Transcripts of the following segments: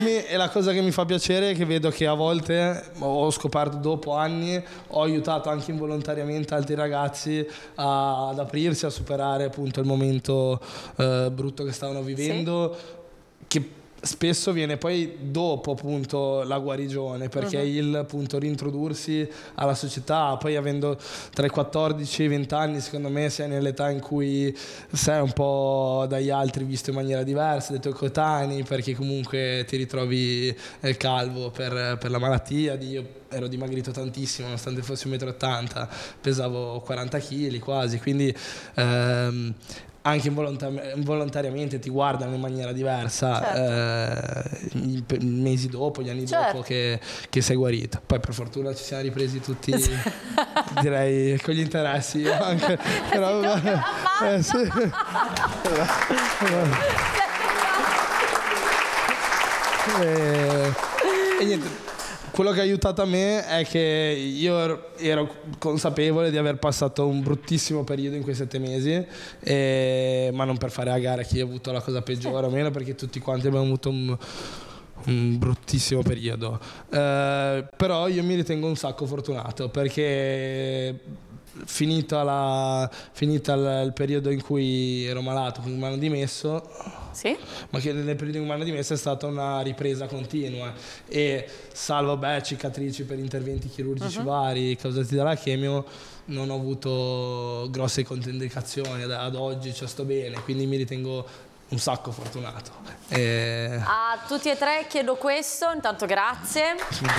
E la cosa che mi fa piacere è che vedo che a volte, ho scoperto dopo anni, ho aiutato anche involontariamente altri ragazzi ad aprirsi, a superare appunto il momento brutto che stavano vivendo, che spesso viene poi dopo appunto la guarigione, perché il appunto rintrodursi alla società, poi avendo tra i 14 e i 20 anni, secondo me sei nell'età in cui sei un po' dagli altri visto in maniera diversa, dai tuoi coetanei, perché comunque ti ritrovi calvo per la malattia. Io ero dimagrito tantissimo, nonostante fossi 1,80 m, pesavo 40 kg quasi, quindi anche involontariamente ti guardano in maniera diversa, i mesi dopo, gli anni dopo che sei guarito. Poi per fortuna ci siamo ripresi tutti, direi, con gli interessi anche. Però, sì. E niente. Quello che ha aiutato a me è che io ero consapevole di aver passato un bruttissimo periodo in quei 7 mesi, ma non per fare a gara chi ha avuto la cosa peggiore o meno, perché tutti quanti abbiamo avuto un bruttissimo periodo. Però io mi ritengo un sacco fortunato, perché finita il periodo in cui ero malato, quindi mi hanno dimesso. Sì? Ma che nel periodo in cui mi hanno dimesso è stata una ripresa continua, e salvo cicatrici per interventi chirurgici vari causati dalla chemio, non ho avuto grosse controindicazioni ad oggi, sto bene, quindi mi ritengo un sacco fortunato. A tutti e tre chiedo questo, intanto grazie.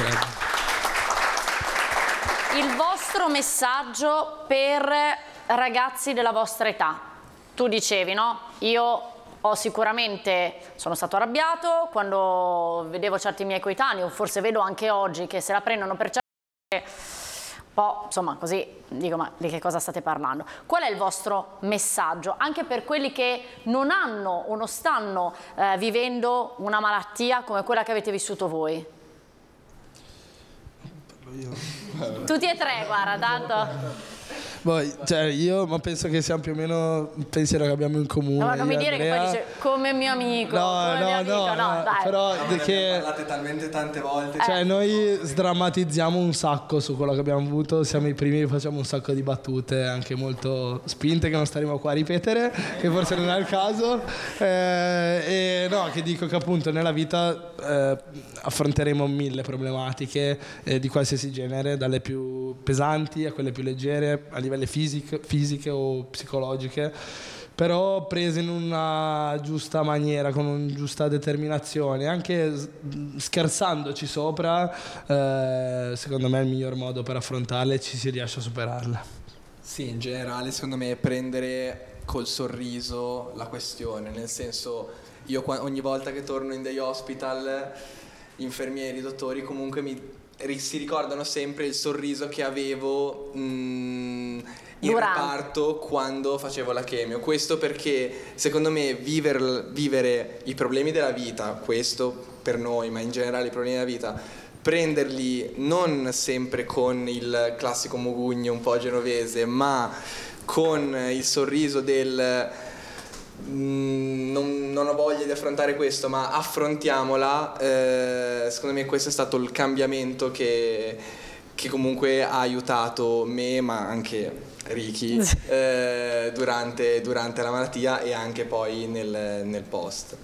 Il vostro messaggio per ragazzi della vostra età. Tu dicevi, no? Io sono stato arrabbiato quando vedevo certi miei coetanei, o forse vedo anche oggi, che se la prendono per certe un po', insomma, così dico, ma di che cosa state parlando? Qual è il vostro messaggio anche per quelli che non hanno o non stanno vivendo una malattia come quella che avete vissuto voi? Tutti e tre, guarda, tanto. Ma penso che sia più o meno un pensiero che abbiamo in comune. No, non mi dire Andrea. che poi dice come mio amico. No, dai. Però Ne parlate talmente tante volte. Cioè, noi sdrammatizziamo un sacco su quello che abbiamo avuto, siamo i primi che facciamo un sacco di battute, anche molto spinte, che non staremo qua a ripetere, che forse non è il caso. E no, che dico che appunto nella vita affronteremo 1000 problematiche di qualsiasi genere, dalle più pesanti a quelle più leggere, a livelli fisiche o psicologiche, però prese in una giusta maniera, con una giusta determinazione, anche scherzandoci sopra, secondo me è il miglior modo per affrontarle e ci si riesce a superarle. Sì, in generale secondo me prendere col sorriso la questione, nel senso, io ogni volta che torno in dei hospital, infermieri, dottori comunque si ricordano sempre il sorriso che avevo in reparto quando facevo la chemio. Questo perché secondo me vivere i problemi della vita, questo per noi, ma in generale i problemi della vita, prenderli non sempre con il classico mugugno un po' genovese, ma con il sorriso del non ho voglia di affrontare questo, ma affrontiamola. Secondo me questo è stato il cambiamento che comunque ha aiutato me, ma anche Ricky durante la malattia e anche poi nel post.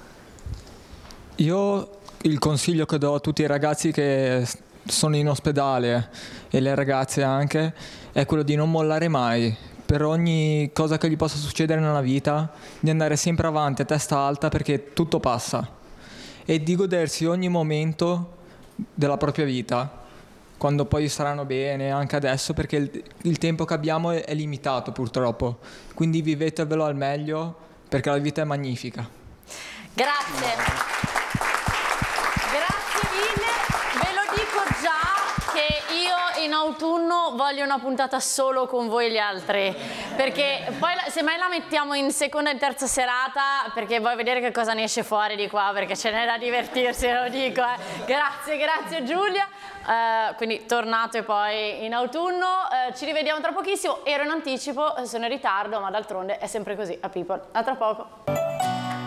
Io il consiglio che do a tutti i ragazzi che sono in ospedale e le ragazze anche è quello di non mollare mai. Per ogni cosa che gli possa succedere nella vita, di andare sempre avanti a testa alta, perché tutto passa, e di godersi ogni momento della propria vita, quando poi saranno bene, anche adesso, perché il tempo che abbiamo è limitato purtroppo, quindi vivetevelo al meglio, perché la vita è magnifica. Grazie. In autunno voglio una puntata solo con voi gli altri, perché poi semmai la mettiamo in seconda e terza serata, perché voglio vedere che cosa ne esce fuori di qua, perché ce n'è da divertirsi, lo dico. Grazie Giulia, quindi tornate poi in autunno, ci rivediamo tra pochissimo. Ero in anticipo, sono in ritardo, ma d'altronde è sempre così a People. A tra poco.